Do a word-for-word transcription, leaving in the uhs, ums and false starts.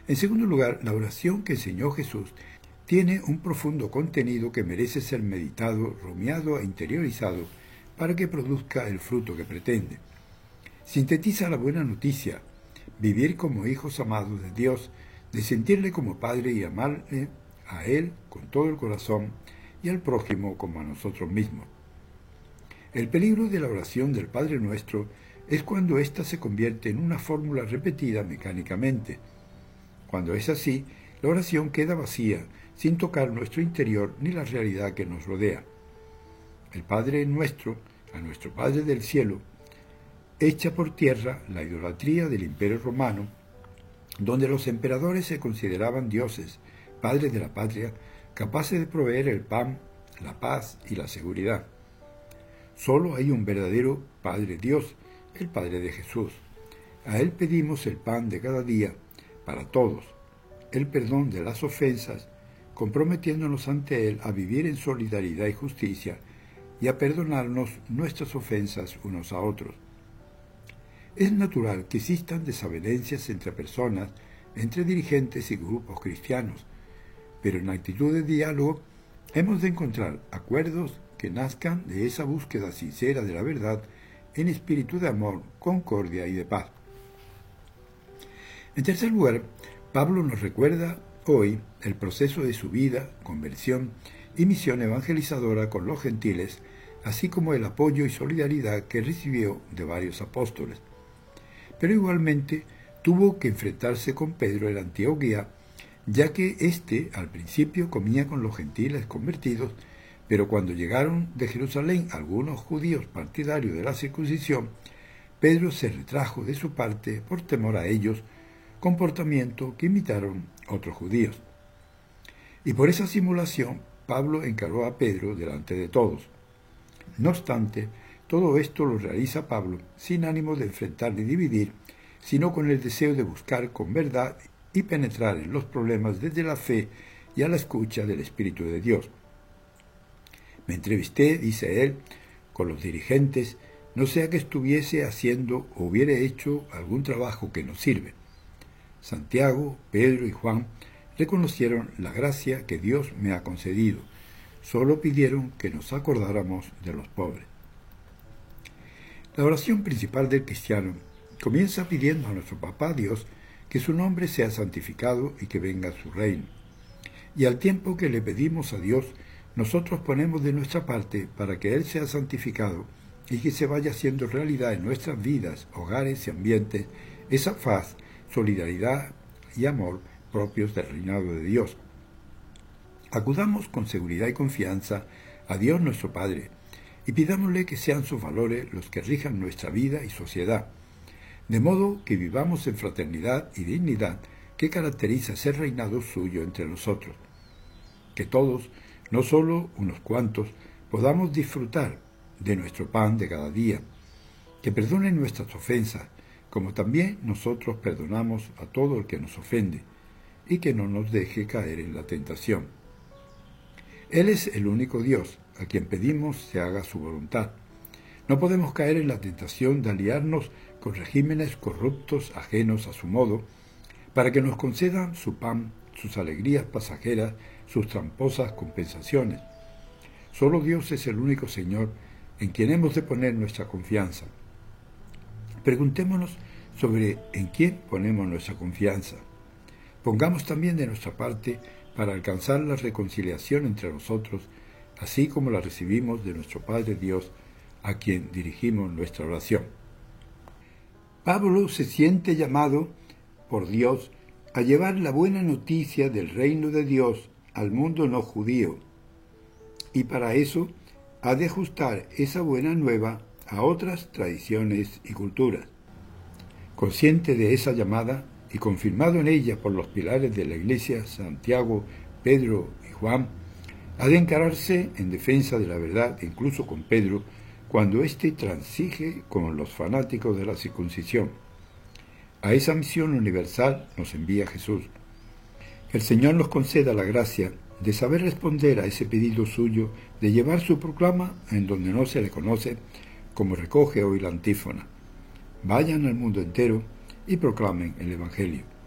En segundo lugar, la oración que enseñó Jesús tiene un profundo contenido que merece ser meditado, rumiado e interiorizado para que produzca el fruto que pretende. Sintetiza la buena noticia, vivir como hijos amados de Dios, de sentirle como Padre y amarle a Él con todo el corazón y al prójimo como a nosotros mismos. El peligro de la oración del Padre Nuestro es cuando ésta se convierte en una fórmula repetida mecánicamente. Cuando es así, la oración queda vacía, sin tocar nuestro interior ni la realidad que nos rodea. El Padre Nuestro, a nuestro Padre del cielo, echa por tierra la idolatría del Imperio Romano, donde los emperadores se consideraban dioses, padres de la patria, capaces de proveer el pan, la paz y la seguridad. Solo hay un verdadero Padre Dios, el Padre de Jesús. A Él pedimos el pan de cada día, para todos, el perdón de las ofensas, comprometiéndonos ante Él a vivir en solidaridad y justicia y a perdonarnos nuestras ofensas unos a otros. Es natural que existan desavenencias entre personas, entre dirigentes y grupos cristianos, pero en la actitud de diálogo hemos de encontrar acuerdos que nazcan de esa búsqueda sincera de la verdad en espíritu de amor, concordia y de paz. En tercer lugar, Pablo nos recuerda hoy el proceso de su vida, conversión y misión evangelizadora con los gentiles, así como el apoyo y solidaridad que recibió de varios apóstoles. Pero igualmente tuvo que enfrentarse con Pedro en Antioquía, ya que éste al principio comía con los gentiles convertidos, pero cuando llegaron de Jerusalén algunos judíos partidarios de la circuncisión, Pedro se retrajo de su parte por temor a ellos, comportamiento que imitaron otros judíos. Y por esa simulación, Pablo encaró a Pedro delante de todos. No obstante, todo esto lo realiza Pablo sin ánimo de enfrentar ni dividir, sino con el deseo de buscar con verdad y penetrar en los problemas desde la fe y a la escucha del Espíritu de Dios. Me entrevisté, dice él, con los dirigentes, no sea que estuviese haciendo o hubiera hecho algún trabajo que nos sirve. Santiago, Pedro y Juan reconocieron la gracia que Dios me ha concedido. Solo pidieron que nos acordáramos de los pobres. La oración principal del cristiano comienza pidiendo a nuestro Papá Dios que su nombre sea santificado y que venga su reino. Y al tiempo que le pedimos a Dios, nosotros ponemos de nuestra parte para que Él sea santificado y que se vaya haciendo realidad en nuestras vidas, hogares y ambientes esa paz, solidaridad y amor propios del reinado de Dios. Acudamos con seguridad y confianza a Dios nuestro Padre y pidámosle que sean sus valores los que rijan nuestra vida y sociedad, de modo que vivamos en fraternidad y dignidad que caracteriza ser reinado suyo entre nosotros. Que todos, no solo unos cuantos, podamos disfrutar de nuestro pan de cada día, que perdonen nuestras ofensas, como también nosotros perdonamos a todo el que nos ofende, y que no nos deje caer en la tentación. Él es el único Dios, a quien pedimos se haga su voluntad. No podemos caer en la tentación de aliarnos con regímenes corruptos ajenos a su modo, para que nos concedan su pan, sus alegrías pasajeras, sus tramposas compensaciones. Solo Dios es el único Señor en quien hemos de poner nuestra confianza. Preguntémonos sobre en quién ponemos nuestra confianza. Pongamos también de nuestra parte para alcanzar la reconciliación entre nosotros, así como la recibimos de nuestro Padre Dios, a quien dirigimos nuestra oración. Pablo se siente llamado por Dios a llevar la buena noticia del reino de Dios al mundo no judío, y para eso ha de ajustar esa buena nueva a otras tradiciones y culturas. Consciente de esa llamada y confirmado en ella por los pilares de la Iglesia, Santiago, Pedro y Juan, ha de encararse en defensa de la verdad, incluso con Pedro, cuando éste transige con los fanáticos de la circuncisión. A esa misión universal nos envía Jesús. El Señor nos conceda la gracia de saber responder a ese pedido suyo de llevar su proclama en donde no se le conoce, como recoge hoy la antífona. Vayan al mundo entero y proclamen el Evangelio.